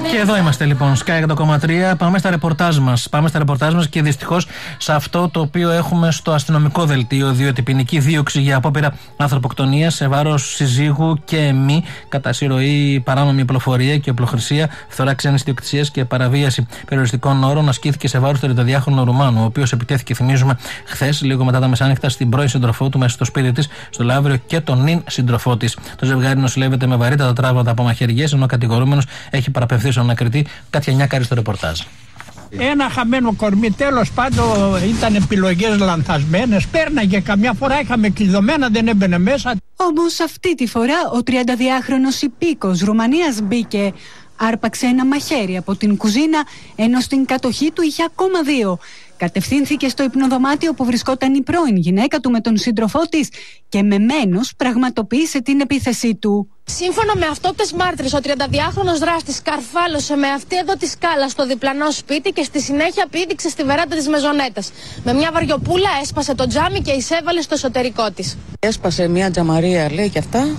Και εδώ είμαστε λοιπόν, Sky 100,3. Πάμε στα ρεπορτάζ μας και δυστυχώς σε αυτό το οποίο έχουμε στο αστυνομικό δελτίο, διότι ποινική δίωξη για απόπειρα ανθρωποκτονίας σε βάρος συζύγου και μη, κατά συρροή παράνομη οπλοφορία και οπλοχρησία, φθορά ξένης ιδιοκτησίας και παραβίαση περιοριστικών όρων ασκήθηκε σε βάρος 32χρονου Ρουμάνου, ο οποίος επιτέθηκε, θυμίζουμε, χθες λίγο μετά τα μεσάνυχτα στην πρώην σύντροφό του μέσα στο σπίτι της, στο Λαύριο, και τον νυν σύντροφό της. Το ζευγάρι νοσηλεύεται με βαρύτατα τραύματα από μαχαιριές, ενώ ο κατηγορούμενος έχει παραπευθεί στον ανακριτή. Κάτια Νιάκαρη στο ρεπορτάζ. Ένα χαμένο κορμί, τέλος πάντων ήταν επιλογές λανθασμένες. Πέρναγε καμιά φορά, είχαμε κλειδωμένα, δεν έμπαινε μέσα. Όμως αυτή τη φορά ο 32χρονος υπήκος Ρουμανίας μπήκε. Άρπαξε ένα μαχαίρι από την κουζίνα, ενώ στην κατοχή του είχε ακόμα δύο. Κατευθύνθηκε στο υπνοδωμάτιο που βρισκόταν η πρώην γυναίκα του με τον σύντροφό της και με μένος πραγματοποίησε την επίθεσή του. Σύμφωνα με αυτόπτες μάρτυρες, ο 32χρονος δράστης καρφάλωσε με αυτή εδώ τη σκάλα στο διπλανό σπίτι και στη συνέχεια πήδηξε στη βεράντα της μεζονέτας. Με μια βαριοπούλα έσπασε το τζάμι και εισέβαλε στο εσωτερικό της. Έσπασε μια τζαμαρία, λέει, και αυτά,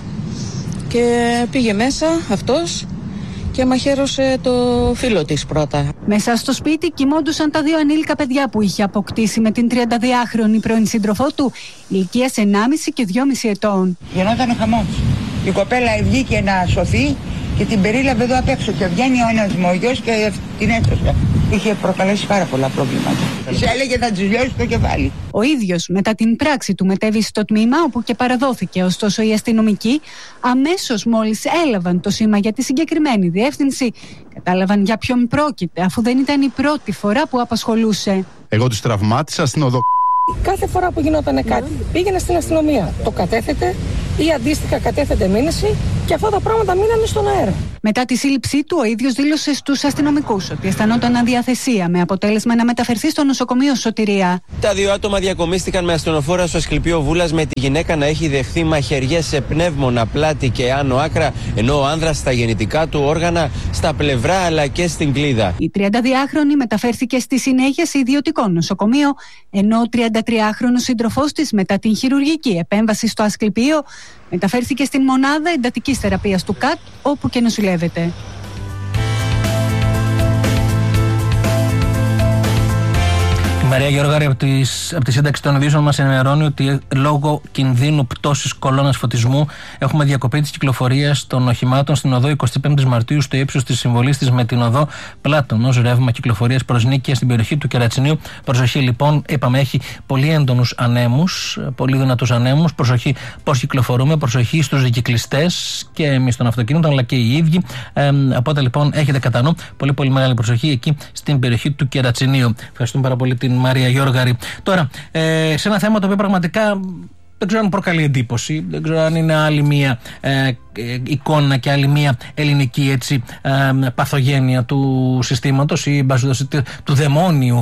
και πήγε μέσα αυτός και μαχαίρωσε το φίλο της πρώτα. Μέσα στο σπίτι κοιμόντουσαν τα δύο ανήλικα παιδιά που είχε αποκτήσει με την 32χρονη πρώην σύντροφό του, ηλικίας 1,5 και 2,5 ετών. Γινόταν χαμός. Η κοπέλα βγήκε να σωθεί και την περίλαβε εδώ απ' έξω και βγαίνει ο ένας μου ο γιος και την έσωσε. Είχε προκαλέσει πάρα πολλά προβλήματα. Της έλεγε θα της λιώσει το κεφάλι. Ο ίδιος μετά την πράξη του μετέβη στο τμήμα όπου και παραδόθηκε, ωστόσο οι αστυνομικοί αμέσως μόλις έλαβαν το σήμα για τη συγκεκριμένη διεύθυνση κατάλαβαν για ποιον πρόκειται, αφού δεν ήταν η πρώτη φορά που απασχολούσε. Εγώ τους τραυμάτισα στην οδό. Κάθε φορά που γινόταν κάτι πήγαινε στην αστυνομία, το κατέθετε ή αντίστοιχα κατέθετε μήνυση και αυτά τα πράγματα μείνανε στον αέρα. Μετά τη σύλληψή του, ο ίδιος δήλωσε στους αστυνομικούς ότι αισθανόταν αδιαθεσία, με αποτέλεσμα να μεταφερθεί στο νοσοκομείο Σωτηρία. Τα δύο άτομα διακομίστηκαν με ασθενοφόρα στο Ασκληπείο Βούλας, με τη γυναίκα να έχει δεχθεί μαχαιριές σε πνεύμονα, πλάτη και άνω άκρα, ενώ ο άνδρας στα γεννητικά του όργανα, στα πλευρά αλλά και στην κλίδα. Η 32χρονη μεταφέρθηκε στη συνέχεια σε ιδιωτικό νοσοκομείο, ενώ ο 33χρονος σύντροφός της μετά την χειρουργική επέμβαση στο Ασκληπείο μεταφέρθηκε στην μονάδα εντατικής θεραπείας του ΚΑΤ, όπου και νοσηλεύεται. Η Μαρία Γιώργαρη από τη σύνταξη των ειδήσεων μας ενημερώνει ότι λόγω κινδύνου πτώσης κολόνας φωτισμού έχουμε διακοπή της κυκλοφορίας των οχημάτων στην οδό 25 Μαρτίου στο ύψος της συμβολής της με την οδό Πλάτωνος, ρεύμα κυκλοφορίας προς Νίκαια στην περιοχή του Κερατσινίου. Προσοχή λοιπόν, είπαμε, έχει πολύ έντονους ανέμους, πολύ δυνατούς ανέμους. Προσοχή πώς κυκλοφορούμε, προσοχή στους δικυκλιστές και εμείς των αυτοκίνητων, αλλά και οι ίδιοι. Οπότε λοιπόν έχετε κατά νου πολύ μεγάλη προσοχή εκεί στην περιοχή του Κερατσινίου. Ευχαριστούμε πάρα πολύ την Μαρία Γιώργαρη. Τώρα, σε ένα θέμα το οποίο πραγματικά δεν ξέρω αν προκαλεί εντύπωση, δεν ξέρω αν είναι άλλη μία εικόνα και άλλη μία ελληνική παθογένεια του συστήματος ή του δαιμόνιου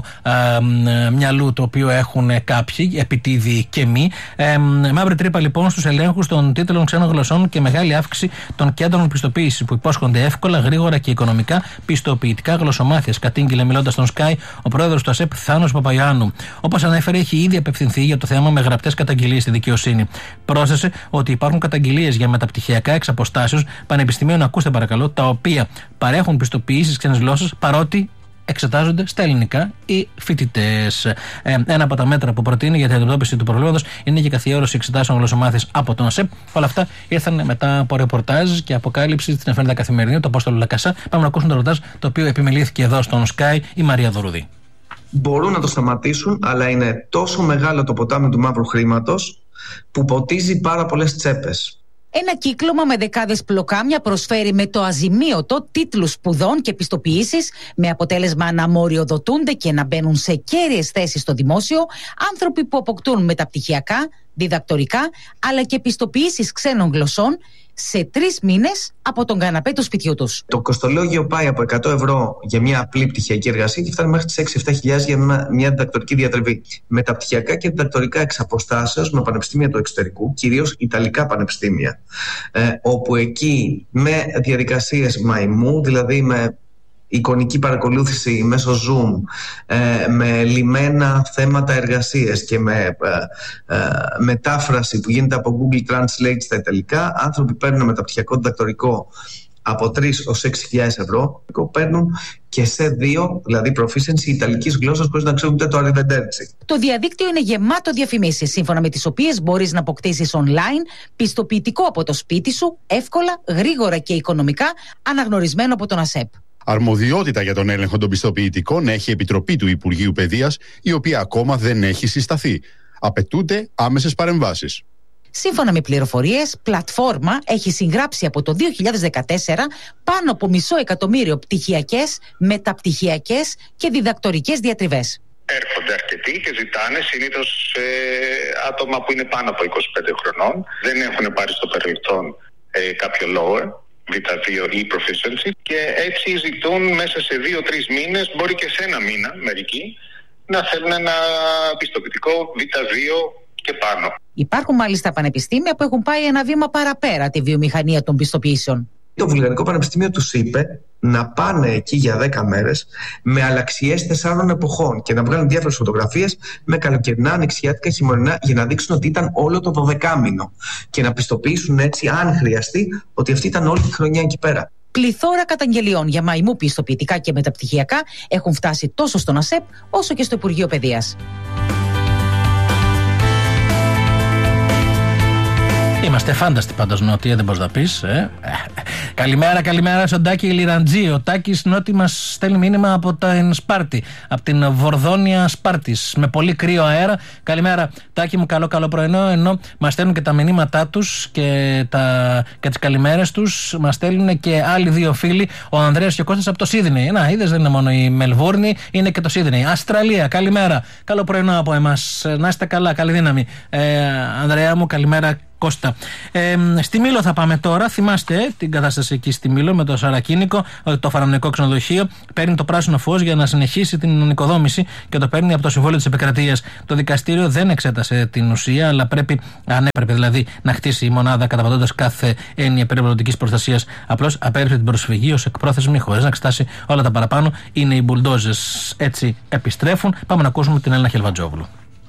μυαλού το οποίο έχουν κάποιοι, επιτίδη και μη. Μαύρη τρύπα λοιπόν στους ελέγχους των τίτλων ξένων γλωσσών και μεγάλη αύξηση των κέντρων πιστοποίησης που υπόσχονται εύκολα, γρήγορα και οικονομικά πιστοποιητικά γλωσσομάθειας. Κατήγγειλε μιλώντας στον Sky ο πρόεδρος του ΑΣΕΠ Θάνος Παπαϊωάννου. Όπως ανέφερε, έχει ήδη απευθυνθεί για το θέμα με γραπτές καταγγελίες στη δικαιοσύνη. Πρόσθεσε ότι υπάρχουν καταγγελίες για μεταπτυχιακά εξ αποστάσεως πανεπιστημίων, ακούστε παρακαλώ, τα οποία παρέχουν πιστοποιήσεις ξένες γλώσσες παρότι εξετάζονται στα ελληνικά οι φοιτητές. Ένα από τα μέτρα που προτείνει για την αντιμετώπιση του προβλήματος είναι και η καθιέρωση εξετάσεων γλωσσομάθειας από τον ΑΣΕΠ. Όλα αυτά ήρθαν μετά από ρεπορτάζ και αποκάλυψη στην εφημερίδα Καθημερινή, το Απόστολο Λακασά. Πάμε να ακούσουμε το ρεπορτάζ το οποίο επιμελήθηκε εδώ στον Sky η Μαρία Δωρουδή. Μπορούν να το σταματήσουν, αλλά είναι τόσο μεγάλο το ποτάμι του μαύρου χρήματος που ποτίζει πάρα πολλές τσέπες. Ένα κύκλωμα με δεκάδες πλοκάμια προσφέρει με το αζημίωτο τίτλους σπουδών και πιστοποιήσεις, με αποτέλεσμα να μοριοδοτούνται και να μπαίνουν σε κέρυες θέσεις στο δημόσιο άνθρωποι που αποκτούν μεταπτυχιακά, διδακτορικά αλλά και πιστοποιήσεις ξένων γλωσσών σε 3 μήνες από τον καναπέ του σπιτιού τους. Το κοστολόγιο πάει από 100 ευρώ για μια απλή πτυχιακή εργασία και φτάνει μέχρι τις 6-7 χιλιάδες για μια διδακτορική διατριβή. Μεταπτυχιακά και διδακτορικά εξ αποστάσεως με πανεπιστήμια του εξωτερικού, κυρίως ιταλικά πανεπιστήμια, όπου εκεί με διαδικασίες μαϊμού, δηλαδή με εικονική παρακολούθηση μέσω Zoom, με λυμμένα θέματα εργασίας και με μετάφραση που γίνεται από Google Translate στα ιταλικά, άνθρωποι παίρνουν μεταπτυχιακό διδακτορικό από 3 ως 6.000 ευρώ παίρνουν και σε 2, δηλαδή proficiency ιταλικής γλώσσας, χωρίς να ξέρουν ούτε το arrivederci. Το διαδίκτυο είναι γεμάτο διαφημίσεις, σύμφωνα με τις οποίες μπορείς να αποκτήσεις online πιστοποιητικό από το σπίτι σου, εύκολα, γρήγορα και οικονομικά, αναγνωρισμένο από τον ΑΣΕΠ. Αρμοδιότητα για τον έλεγχο των πιστοποιητικών έχει η Επιτροπή του Υπουργείου Παιδείας, η οποία ακόμα δεν έχει συσταθεί. Απαιτούνται άμεσες παρεμβάσεις. Σύμφωνα με πληροφορίες, πλατφόρμα έχει συγγράψει από το 2014 πάνω από 500.000 πτυχιακές, μεταπτυχιακές και διδακτορικές διατριβές. Έρχονται αρκετοί και ζητάνε συνήθως άτομα που είναι πάνω από 25 χρονών, δεν έχουν πάρει στο παρελθόν κάποιο lower, Β2 ή proficiency, και έτσι ζητούν μέσα σε 2-3 μήνες, μπορεί και σε ένα μήνα μερικοί, να θέλουν ένα πιστοποιητικό Β2 και πάνω. Υπάρχουν μάλιστα πανεπιστήμια που έχουν πάει ένα βήμα παραπέρα τη βιομηχανία των πιστοποιήσεων. Το Βουλγαρικό Πανεπιστήμιο τους είπε να πάνε εκεί για 10 μέρες με αλλαξιές 4 εποχών και να βγάλουν διάφορες φωτογραφίες με καλοκαιρινά, ανοιξιάτικα, χειμωνινά, για να δείξουν ότι ήταν όλο το 12μηνο και να πιστοποιήσουν έτσι, αν χρειαστεί, ότι αυτή ήταν όλη τη χρονιά εκεί πέρα. Πληθώρα καταγγελιών για μαϊμού πιστοποιητικά και μεταπτυχιακά έχουν φτάσει τόσο στον ΑΣΕΠ όσο και στο Υπουργείο Παιδείας. Είμαστε φάνταστοι πάντως, Νότια, δεν μπορείς να πεις. Καλημέρα στον Τάκη Λιραντζή. Ο Τάκης Νότι μας στέλνει μήνυμα από την Σπάρτη, από την Βορδόνια Σπάρτης, με πολύ κρύο αέρα. Καλημέρα, Τάκη μου, καλό πρωινό. Ενώ μας στέλνουν και τα μηνύματά τους και τις καλημέρες τους, μας στέλνουν και άλλοι 2 φίλοι, ο Ανδρέας και ο Κώστας από το Σίδνεϊ. Να, είδες, δεν είναι μόνο η Μελβούρνη, είναι και το Σίδνεϊ. Αυστραλία, καλημέρα. Καλό πρωινό από εμάς. Να είστε καλά, καλή δύναμη. Ανδρέα μου, καλημέρα. Κώστα. Στη Μήλο θα πάμε τώρα. Θυμάστε την κατάσταση εκεί στη Μήλο με το Σαρακίνικο, το φαραμνικό ξενοδοχείο. Παίρνει το πράσινο φως για να συνεχίσει την νοικοδόμηση και το παίρνει από το Συμβούλιο της Επικρατείας. Το δικαστήριο δεν εξέτασε την ουσία, αλλά αν έπρεπε δηλαδή να χτίσει η μονάδα καταβατώντας κάθε έννοια περιβαλλοντικής προστασίας. Απλώς απέρριψε την προσφυγή ως εκπρόθεσμη, χωρίς να εξετάσει όλα τα παραπάνω. Είναι οι μπουλντόζες, έτσι επιστρέφουν. Πάμε να ακούσουμε την Έλληνα Χελβατζόγλου.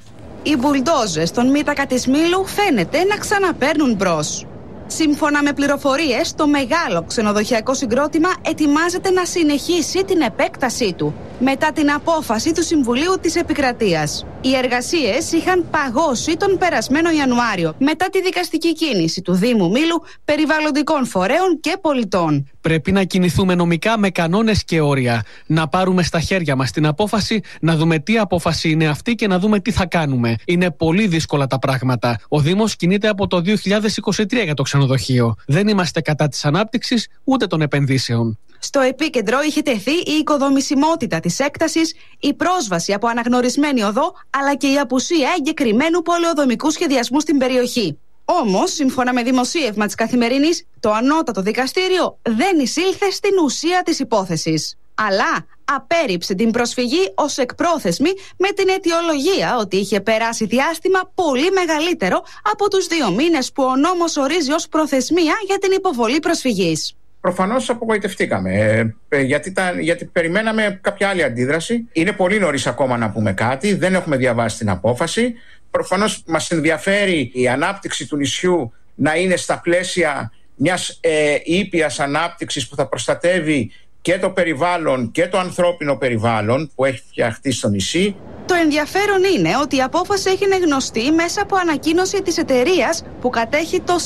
Οι μπουλντόζες των Μήτακα της Μήλου φαίνεται να ξαναπαίρνουν μπρος. Σύμφωνα με πληροφορίες, το μεγάλο ξενοδοχειακό συγκρότημα ετοιμάζεται να συνεχίσει την επέκτασή του μετά την απόφαση του Συμβουλίου της Επικρατείας. Οι εργασίες είχαν παγώσει τον περασμένο Ιανουάριο μετά τη δικαστική κίνηση του Δήμου Μήλου, περιβαλλοντικών φορέων και πολιτών. Πρέπει να κινηθούμε νομικά με κανόνες και όρια. Να πάρουμε στα χέρια μας την απόφαση, να δούμε τι απόφαση είναι αυτή και να δούμε τι θα κάνουμε. Είναι πολύ δύσκολα τα πράγματα. Ο Δήμος κινείται από το 2023 για το ξενοδοχείο. Δεν είμαστε κατά της ανάπτυξης ούτε των επενδύσεων. Στο επίκεντρο είχε τεθεί η οικοδομησιμότητα της έκτασης, η πρόσβαση από αναγνωρισμένη οδό, αλλά και η απουσία εγκεκριμένου πολεοδομικού σχεδιασμού στην περιοχή. Όμως, σύμφωνα με δημοσίευμα της Καθημερινής, το ανώτατο δικαστήριο δεν εισήλθε στην ουσία της υπόθεσης. Αλλά απέρριψε την προσφυγή ως εκπρόθεσμη με την αιτιολογία ότι είχε περάσει διάστημα πολύ μεγαλύτερο από τους 2 μήνες που ο νόμος ορίζει ως προθεσμία για την υποβολή προσφυγής. Προφανώς απογοητευτήκαμε, γιατί περιμέναμε κάποια άλλη αντίδραση. Είναι πολύ νωρίς ακόμα να πούμε κάτι, δεν έχουμε διαβάσει την απόφαση. Προφανώς μας ενδιαφέρει η ανάπτυξη του νησιού να είναι στα πλαίσια μιας ήπιας ανάπτυξης που θα προστατεύει και το περιβάλλον και το ανθρώπινο περιβάλλον που έχει φτιαχτεί στο νησί. Το ενδιαφέρον είναι ότι η απόφαση έγινε γνωστή μέσα από ανακοίνωση της εταιρείας που κατέχει το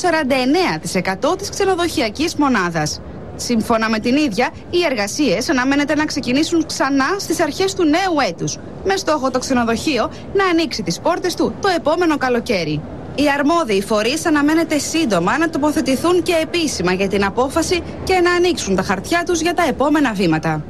49% της ξενοδοχειακής μονάδας. Σύμφωνα με την ίδια, οι εργασίες αναμένεται να ξεκινήσουν ξανά στις αρχές του νέου έτους, με στόχο το ξενοδοχείο να ανοίξει τις πόρτες του το επόμενο καλοκαίρι. Οι αρμόδιοι φορείς αναμένεται σύντομα να τοποθετηθούν και επίσημα για την απόφαση και να ανοίξουν τα χαρτιά τους για τα επόμενα βήματα.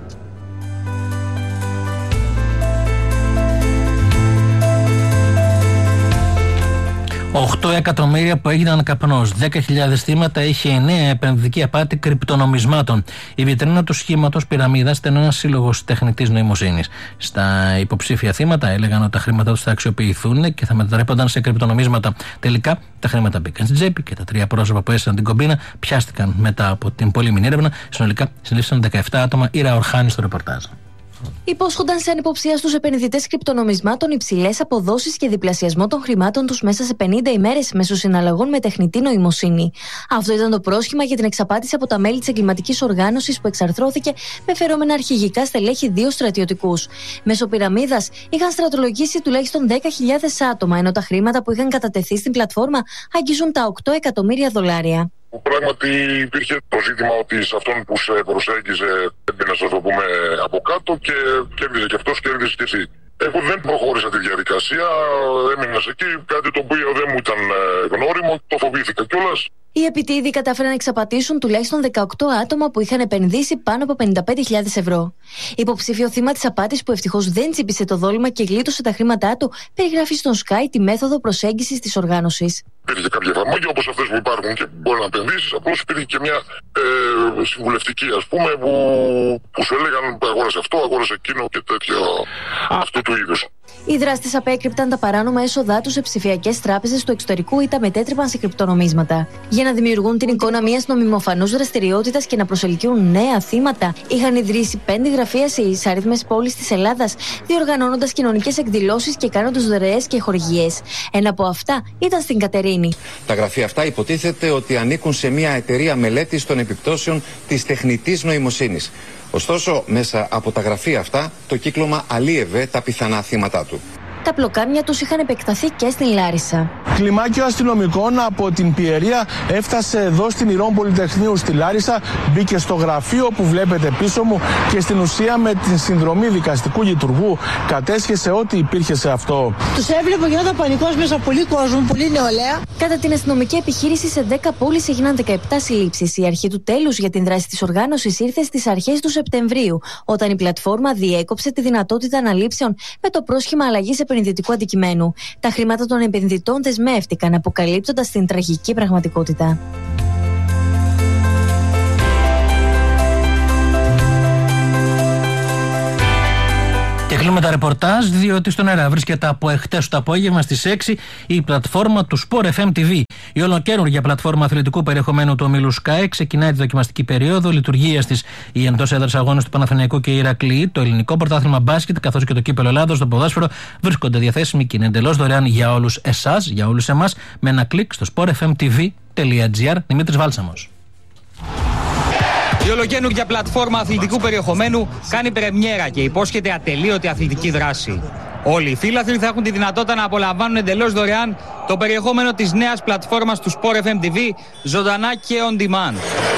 8 εκατομμύρια που έγιναν καπνός, 10.000 θύματα, είχε η νέα επενδυτική απάτη κρυπτονομισμάτων. Η βιτρίνα του σχήματος πυραμίδας ήταν ένας σύλλογος τεχνητής νοημοσύνης. Στα υποψήφια θύματα έλεγαν ότι τα χρήματά τους θα αξιοποιηθούν και θα μετατρέπονταν σε κρυπτονομίσματα. Τελικά τα χρήματα μπήκαν στην τσέπη και τα 3 πρόσωπα που έσαν την κομπίνα πιάστηκαν μετά από την πολύμηνη έρευνα. Συνολικά συνελήφθησαν 17 άτομα. Ήρα Ορχάνη στο ρεπορτάζ. Υπόσχονταν σε ανυποψία στους επενδυτές κρυπτονομισμάτων υψηλές αποδόσεις και διπλασιασμό των χρημάτων τους μέσα σε 50 ημέρες μέσω συναλλαγών με τεχνητή νοημοσύνη. Αυτό ήταν το πρόσχημα για την εξαπάτηση από τα μέλη της εγκληματικής οργάνωσης που εξαρθρώθηκε με φερόμενα αρχηγικά στελέχη 2 στρατιωτικούς. Μέσω πυραμίδας είχαν στρατολογήσει τουλάχιστον 10.000 άτομα, ενώ τα χρήματα που είχαν κατατεθεί στην πλατφόρμα αγγίζουν τα $8 εκατομμύρια. Πράγματι υπήρχε το ζήτημα ότι σε αυτόν που σε προσέγγιζε έμπαινες, ας το πούμε, από κάτω και κέρδιζε και αυτός, κέρδιζε και εσύ. Εγώ δεν προχώρησα τη διαδικασία, έμεινα εκεί, κάτι το οποίο δεν μου ήταν γνώριμο, το φοβήθηκα κιόλας. Οι επιτίδιοι κατάφεραν να εξαπατήσουν τουλάχιστον 18 άτομα που είχαν επενδύσει πάνω από 55.000 ευρώ. Υποψήφιο θύμα της απάτης που ευτυχώς δεν τσίπησε το δόλωμα και γλίτωσε τα χρήματά του, περιγράφει στον Sky τη μέθοδο προσέγγισης της οργάνωσης. Υπήρχε κάποια εφαρμογή όπως αυτές που υπάρχουν και μπορεί να επενδύσεις. Απλώς υπήρχε και μια συμβουλευτική, ας πούμε, που σου έλεγαν αγόρασε αυτό, αγόρασε εκείνο και τέτοια αυτού του είδους. Οι δράστες απέκρυπταν τα παράνομα έσοδά τους σε ψηφιακές τράπεζες του εξωτερικού ή τα μετέτρεπαν σε κρυπτονομίσματα. Για να δημιουργούν την εικόνα μιας νομιμοφανούς δραστηριότητας και να προσελκύουν νέα θύματα, είχαν ιδρύσει 5 γραφεία σε εισάριθμες πόλεις της Ελλάδας, διοργανώνοντας κοινωνικές εκδηλώσεις και κάνοντας δωρεές και χορηγίες. Ένα από αυτά ήταν στην Κατερίνη. Τα γραφεία αυτά υποτίθεται ότι ανήκουν σε μια εταιρεία μελέτης των επιπτώσεων της τεχνητής νοημοσύνης. Ωστόσο, μέσα από τα γραφεία αυτά, το κύκλωμα αλίευε τα πιθανά θύματα του. Τα πλοκάμια τους είχαν επεκταθεί και στην Λάρισα. Κλιμάκιο αστυνομικών από την Πιερία έφτασε εδώ στην Ηρών Πολυτεχνείου στη Λάρισα, μπήκε στο γραφείο που βλέπετε πίσω μου και στην ουσία με την συνδρομή δικαστικού λειτουργού κατέσχεσε ό,τι υπήρχε σε αυτό. Τους έβλεπα, γινόταν πανικός μέσα, πολύ κόσμο, πολύ νεολαία. Κατά την αστυνομική επιχείρηση σε 10 πόλεις έγιναν 17 συλλήψεις. Η αρχή του τέλους για την δράση της οργάνωσης ήρθε στις αρχές του Σεπτεμβρίου, όταν η πλατφόρμα διέκοψε τη δυνατότητα αναλήψεων με το πρόσχημα αλλαγής επενδυτικού αντικειμένου. Τα χρήματα των επενδυτών δεσμεύτηκαν, αποκαλύπτοντας την τραγική πραγματικότητα. Και κλείνουμε τα ρεπορτάζ, διότι στον αέρα βρίσκεται από εχθές το απόγευμα στις 6 η πλατφόρμα του Sport FM TV. Η ολοκαίνουργια πλατφόρμα αθλητικού περιεχομένου του ομίλου Sky ξεκινάει τη δοκιμαστική περίοδο λειτουργίας της. Οι εντός έδρας αγώνες του Παναθηναϊκού και Ηρακλή, το ελληνικό πρωτάθλημα μπάσκετ καθώς και το κύπελλο Ελλάδος στο ποδόσφαιρο βρίσκονται διαθέσιμοι και είναι εντελώς δωρεάν για όλους εσάς, για όλους εμάς, με ένα κλικ στο sportfmtv.gr. Δημήτρης Βάλσαμος. Η ολοκαίνουργια πλατφόρμα αθλητικού περιεχομένου κάνει πρεμιέρα και υπόσχεται ατελείωτη αθλητική δράση. Όλοι οι φίλαθλοι θα έχουν τη δυνατότητα να απολαμβάνουν εντελώς δωρεάν το περιεχόμενο της νέας πλατφόρμας του Sport FM TV, ζωντανά και on demand.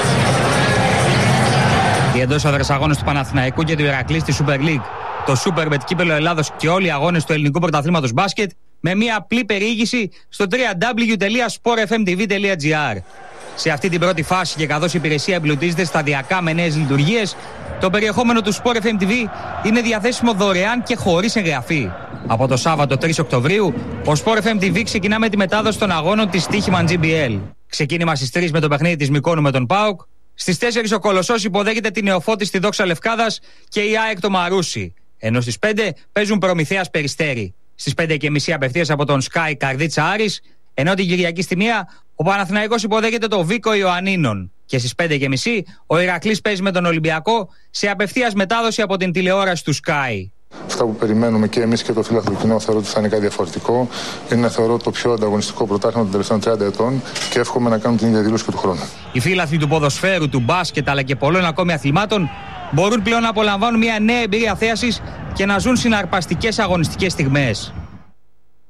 Οι εντός έδρας αγώνες του Παναθηναϊκού και του Ηρακλή στη Super League, το Superbet κύπελλο Ελλάδος και όλοι οι αγώνες του ελληνικού πρωταθλήματος μπάσκετ με μια απλή περιήγηση στο www.sportfmtv.gr. Σε αυτή την πρώτη φάση και καθώς η υπηρεσία εμπλουτίζεται σταδιακά με νέες λειτουργίες, το περιεχόμενο του Sport FM TV είναι διαθέσιμο δωρεάν και χωρίς εγγραφή. Από το Σάββατο 3 Οκτωβρίου, ο Sport FM TV ξεκινά με τη μετάδοση των αγώνων της Τύχημαν GBL. Ξεκίνημα στις 3 με το παιχνίδι της Μυκόνου με τον ΠΑΟΚ. Στις 4 ο Κολοσσός υποδέχεται την Νεοφώτης στη Δόξα Λευκάδας και η ΑΕΚ το Μαρούσι. Ενώ στις 5 παίζουν Προμηθέας Περιστέρι. Στις 5:30 απευθείας από τον Sky Καρδίτσα Άρης. Ενώ την Κυριακή στη 1 ο Παναθηναϊκός υποδέχεται το Βίκο Ιωαννίνων. Και στις 5:30 ο Ηρακλής παίζει με τον Ολυμπιακό σε απευθείας μετάδοση από την τηλεόραση του Sky. Αυτά που περιμένουμε και εμείς και το φύλαθλο κοινό θεωρώ ότι θα είναι κάτι διαφορετικό. Είναι, θεωρώ, το πιο ανταγωνιστικό πρωτάθλημα των τελευταίων 30 ετών και εύχομαι να κάνουμε την ίδια δήλωση και του χρόνου. Οι φύλαθλοι του ποδοσφαίρου, του μπάσκετ αλλά και πολλών ακόμη αθλημάτων μπορούν πλέον να απολαμβάνουν μια νέα εμπειρία θέασης και να ζουν συναρπαστικές αγωνιστικές στιγμές.